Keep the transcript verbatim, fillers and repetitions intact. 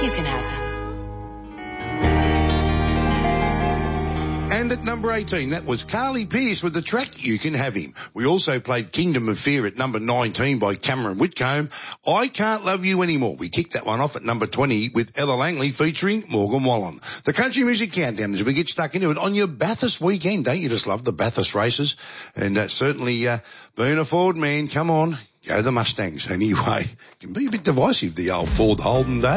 You can have him. And at number eighteen, that was Carly Pearce with the track You Can Have Him. We also played Kingdom of Fear at number nineteen by Cameron Whitcomb. I Can't Love You Anymore. We kicked that one off at number twenty with Ella Langley featuring Morgan Wallen. The Country Music Countdown as we get stuck into it on your Bathurst weekend. Don't you just love the Bathurst races? And uh, certainly uh, being a Ford man, come on, go the Mustangs. Anyway, can be a bit divisive, the old Ford Holden day.